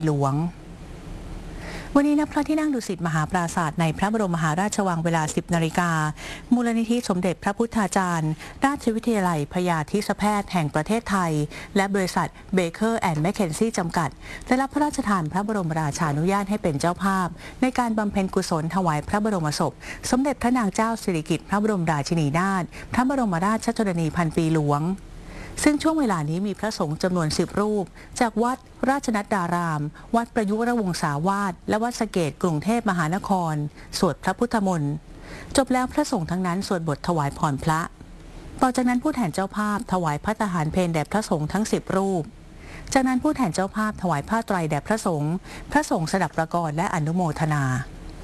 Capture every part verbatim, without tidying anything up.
หลวงวันนี้ณพระที่นั่งดุสิตมหาปราสาทในพระบรมมหาราชวังเวลา สิบ นาฬิกามูลนิธิสมเด็จพระพุทธาจารย์ราชวิทยาลัยพยาธิแพทย์แห่งประเทศไทยและบริษัทเบเกอร์แอนด์แมคเคนซี่จำกัดได้รับพระราชทานพระบรมราชานุญาตให้เป็นเจ้าภาพในการบำเพ็ญกุศลถวายพระบรมศพสมเด็จพระนางเจ้าสิริกิติ์พระบรมราชินีนาถพระบรมราชชนนีพันปีหลวงซึ่งช่วงเวลานี้มีพระสงฆ์จำนวนสิบรูปจากวัดราชนัดดาราม วัดประยุรวงศาวาสและวัดสะเกษกรุงเทพมหานครสวดพระพุทธมนต์จบแล้วพระสงฆ์ทั้งนั้นสวดบทถวายพรพระต่อจากนั้นผู้แทนเจ้าภาพถวายภัตตาหารเพลแด่พระสงฆ์ทั้งสิบรูปจากนั้นผู้แทนเจ้าภาพถวายผ้าไตรแด่พระสงฆ์พระสงฆ์สดับประกรและอนุโมทนา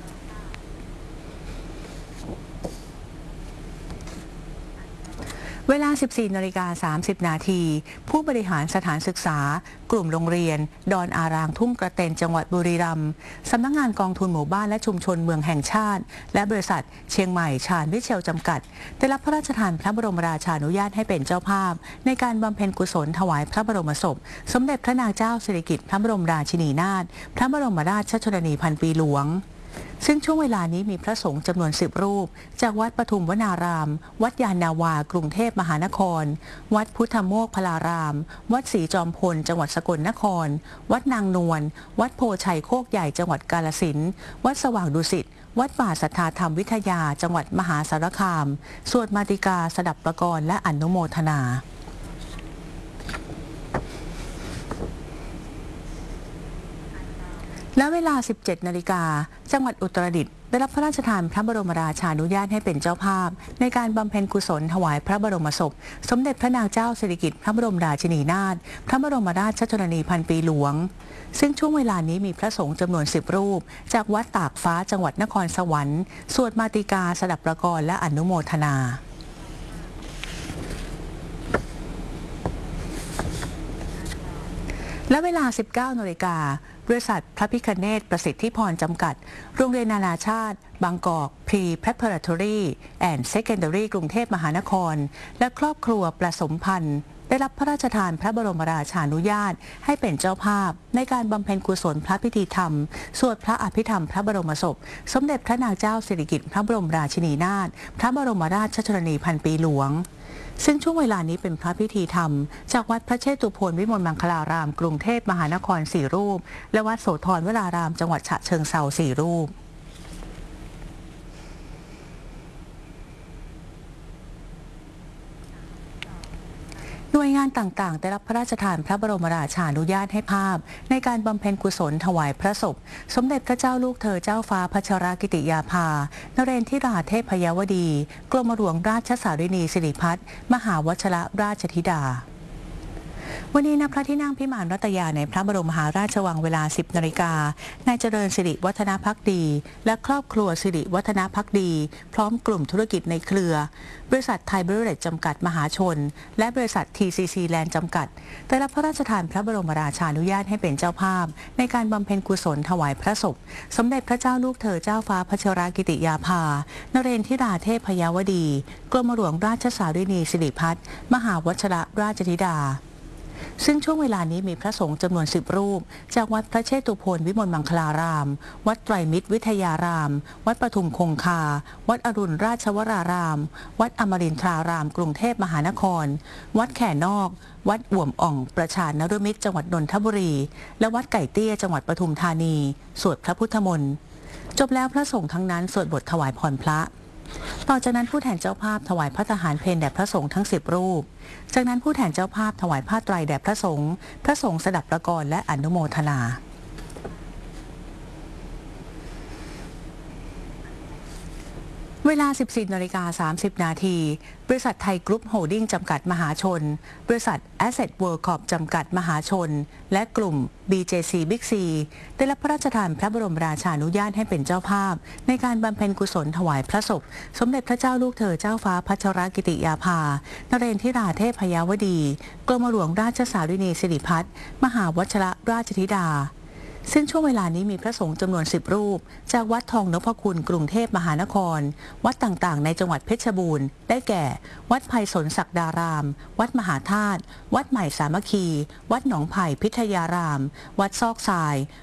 เวลา สิบสี่ นาฬิกา สามสิบ นาทีผู้บริหารสถานศึกษากลุ่มโรงเรียนดอนอารางทุ่งกระเตนจังหวัดบุรีรัมย์สำนักงานกองทุนหมู่บ้านและชุมชนเมืองแห่งชาติและบริษัทเชียงใหม่ชาญวิเชียวจำกัดได้รับพระราชทานพระบรมราชานุญาตให้เป็นเจ้าภาพในการบำเพ็ญกุศลถวายพระบรมศพสมเด็จพระนางเจ้าสิริกิติ์พระบรมราชินีนาถพระบรมราชชนนีพันปีหลวงซึ่งช่วงเวลานี้มีพระสงฆ์จำนวนสิบรูปจากวัดปทุมวนารามวัดยานนาวากรุงเทพมหานครวัดพุทธโมกขลารามวัดศรีจอมพลจังหวัดสกลนครวัดนางนวลวัดโพชัยโคกใหญ่จังหวัดกาฬสินธุ์วัดสว่างดุสิตวัดป่าสัทธาธรรมวิทยาจังหวัดมหาสารคามสวดมาติกาสดับประกรและอนุโมทนาและเวลา สิบเจ็ด นาฬิกาจังหวัดอุตรดิตถ์ได้รับพระราชทานพระบรมราชานุญาตให้เป็นเจ้าภาพในการบำเพ็ญกุศลถวายพระบรมศพสมเด็จพระนางเจ้าสิริกิติ์พระบรมราชินีนาถพระบรมราชชนนีพันปีหลวงซึ่งช่วงเวลานี้มีพระสงฆ์จำนวนสิบรูปจากวัดตากฟ้าจังหวัดนครสวรรค์สวดมาติกาสดับประกรและอนุโมทนาและเวลา สิบเก้า นาฬิกาบริษัทพระพิคเนศประสิทธิพรจำกัดโรงเรียนนานาชาติบางกอก Pre-Preparatory and Secondary กรุงเทพมหานครและครอบครัวประสมพันธ์ได้รับพระราชทานพระบรมราชานุญาตให้เป็นเจ้าภาพในการบำเพ็ญกุศลพระพิธีธรรมสวดพระอภิธรรมพระบรมศพสมเด็จพระนางเจ้าสิริกิติ์พระบรมราชินีนาถพระบรมราชชนนีพันปีหลวงซึ่งช่วงเวลานี้เป็นพระพิธีธรรมจากวัดพระเชตุพนวิมลมังคลารามกรุงเทพมหานครสี่รูปและวัดโสธรวรารามจังหวัดฉะเชิงเทราสี่รูปหน่วยงานต่างๆได้รับพระราชทานพระบรมราชานุญาตให้ภาพในการบำเพ็ญกุศลถวายพระศพสมเด็จพระเจ้าลูกเธอเจ้าฟ้าพัชรกิติยาภานเรนทิราเทพยวดีกรมหลวงราชสารินีสิริพัฒน์มหาวชรราชธิดาวันนี้ณพระที่นั่งพิมานรัตยาในพระบรมมหาราชวังเวลา สิบ นาฬิกานายเจริญสิริวัฒนภักดีและครอบครัวสิริวัฒนภักดีพร้อมกลุ่มธุรกิจในเครือบริษัทไทยเบเวอเรจจำกัดมหาชนและบริษัท ที ซี ซี แลนด์จำกัดได้รับพระราชทานพระบรมราชานุญาตให้เป็นเจ้าภาพในการบำเพ็ญกุศลถวายพระศพสมเด็จพระเจ้าลูกเธอเจ้าฟ้าพัชรกิติยาภานเรนทิราเทพยวดีกรมหลวงราชสารินีสิริพัฒน์มหาวชรราชธิดาซึ่งช่วงเวลานี้มีพระสงฆ์จำนวนสิบรูปจากวัดพระเชตุพนวิมลมังคลารามวัดไตรมิตรวิทยารามวัดปทุมคงคาวัดอรุณราชวรารามวัดอมรินทรารามกรุงเทพมหานครวัดแข่นอกวัดอ่วมอ่องประชานฤมิตรจังหวัดนนทบุรีและวัดไก่เตี้ยจังหวัดปทุมธานีสวดพระพุทธมนต์จบแล้วพระสงฆ์ทั้งนั้นสวดบทถวายพรพระต่อจากนั้นผู้แทนเจ้าภาพถวายพระทหารเพลแด่พระสงฆ์ทั้งสิบรูปจากนั้นผู้แทนเจ้าภาพถวายผ้าไตรแด่พระสงฆ์พระสงฆ์สดับประกรและอนุโมทนาเวลา สิบสี่ นาฬิกา สามสิบ นาทีบริษัทไทยกรุ๊ปโฮลดิ้งจำกัดมหาชนบริษัท Asset World Corp จำกัดมหาชนและกลุ่ม บี เจ ซี Big C ได้รับพระราชทานพระบรมราชานุญาตให้เป็นเจ้าภาพในการบำเพ็ญกุศลถวายพระศพสมเด็จพระเจ้าลูกเธอเจ้าฟ้าพัชรกิติยาภานเรนทิราเทพยวดีกรมหลวงราชสารินีสิริพัฒน์มหาวชรราชธิดาซึ่งช่วงเวลานี้มีพระสงฆ์จำนวนสิบรูปจากวัดทองนพคุณกรุงเทพมหานครวัดต่างๆในจังหวัดเพชรบูรณ์ได้แก่วัดไผ่สนศักดารามวัดมหาธาตุวัดใหม่สามัคคีวัดหนองไผ่พิทยารามวัดซอกทราย